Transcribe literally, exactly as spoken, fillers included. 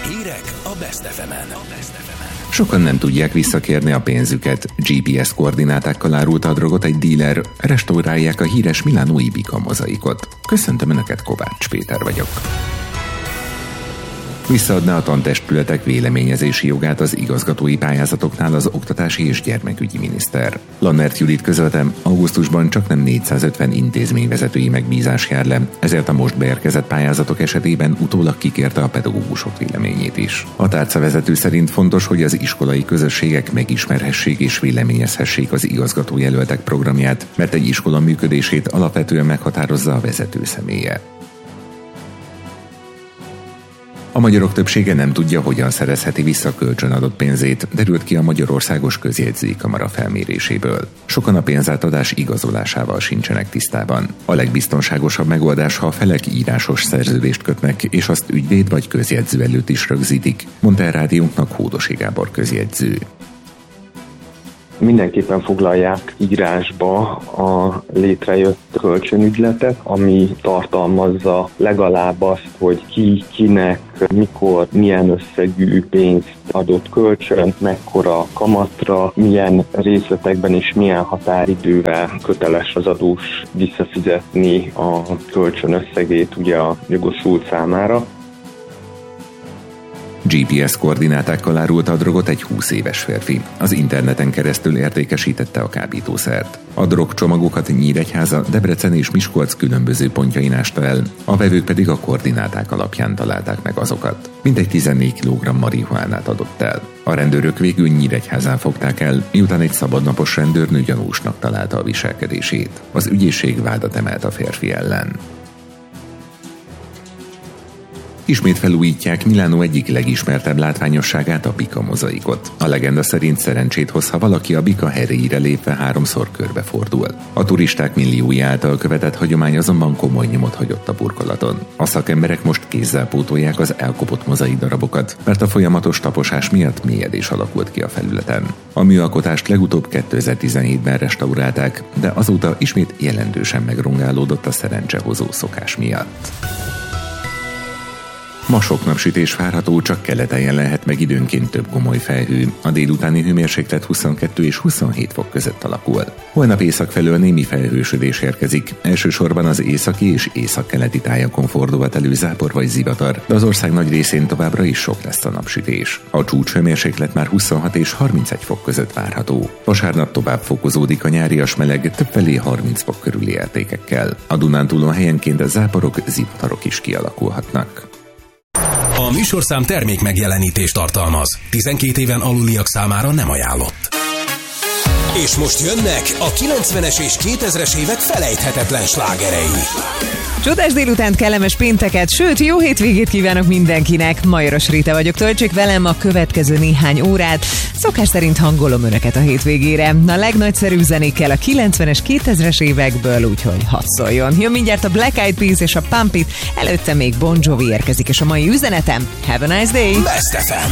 Hírek a Best ef emen. Sokan nem tudják visszakérni a pénzüket. gé pé es koordinátákkal árulta a drogot egy díler, restaurálják a híres milánói Bika mozaikot. Köszöntöm Önöket, Kovács Péter vagyok. Visszaadná a tantestületek véleményezési jogát az igazgatói pályázatoknál az oktatási és gyermekügyi miniszter. Lannert Judit közölte, augusztusban csaknem négyszázötven intézményvezetői megbízás jár le, ezért a most beérkezett pályázatok esetében utólag kikérte a pedagógusok véleményét is. A tárcavezető szerint fontos, hogy az iskolai közösségek megismerhessék és véleményezhessék az igazgatójelöltek programját, mert egy iskola működését alapvetően meghatározza a vezető személye. A magyarok többsége nem tudja, hogyan szerezheti vissza kölcsönadott pénzét, derült ki a Magyarországos Közjegyzői Kamara felméréséből. Sokan a pénzátadás igazolásával sincsenek tisztában. A legbiztonságosabb megoldás, ha a felek írásos szerződést kötnek, és azt ügyvéd vagy közjegyző előtt is rögzítik, mondta el rádiónknak Hódosi Gábor közjegyző. Mindenképpen foglalják írásba a létrejött kölcsönügyletet, ami tartalmazza legalább azt, hogy ki, kinek, mikor, milyen összegű pénzt adott kölcsön, mekkora kamatra, milyen részletekben és milyen határidővel köteles az adós visszafizetni a kölcsön összegét ugye a jogosult számára. gé pé es koordinátákkal árulta a drogot egy húsz éves férfi. Az interneten keresztül értékesítette a kábítószert. A drogcsomagokat Nyíregyháza, Debrecen és Miskolc különböző pontjain ásta el, a vevők pedig a koordináták alapján találták meg azokat. Mintegy tizennégy kilogramm marihuánát adott el. A rendőrök végül Nyíregyházán fogták el, miután egy szabadnapos rendőrnő gyanúsnak találta a viselkedését. Az ügyészség vádat emelt a férfi ellen. Ismét felújítják Milánó egyik legismertebb látványosságát, a Bika mozaikot. A legenda szerint szerencsét hoz, ha valaki a Bika helyére lépve háromszor körbefordul. A turisták milliói által követett hagyomány azonban komoly nyomot hagyott a burkolaton. A szakemberek most kézzel pótolják az elkopott mozaik darabokat, mert a folyamatos taposás miatt mélyedés alakult ki a felületen. A műalkotást legutóbb kétezer-tizenhétben restaurálták, de azóta ismét jelentősen megrongálódott a szerencsehozó szokás miatt. Ma sok napsütés várható, csak keleten lehet meg időnként több gomoly felhő. A délutáni hőmérséklet huszonkettő és huszonhét fok között alakul. Holnap észak felől némi felhősödés érkezik. Elsősorban az északi és északkeleti tájakon fordulhat elő zápor vagy zivatar, de az ország nagy részén továbbra is sok lesz a napsütés. A csúcs hőmérséklet már huszonhat és harmincegy fok között várható. Vasárnap tovább fokozódik a nyárias meleg, többfelé harminc fok körüli értékekkel. A Dunántúlon helyenként a záporok, zivatarok is kialakulhatnak. A műsorszám termék megjelenítést tartalmaz. tizenkét éven aluliak számára nem ajánlott. És most jönnek a kilencvenes és kétezres évek felejthetetlen slágerei. Csodás délutánt, kellemes pénteket, sőt, jó hétvégét kívánok mindenkinek. Majoros Rita vagyok, töltsék velem a következő néhány órát. Szokás szerint hangolom Önöket a hétvégére. A legnagyszerűbb zenékkel a kilencvenes, kétezres évekből, úgyhogy hadd szóljon. Jön mindjárt a Black Eyed Peas és a Pump It, előtte még Bon Jovi érkezik, és a mai üzenetem: Have a nice day! Best ef em.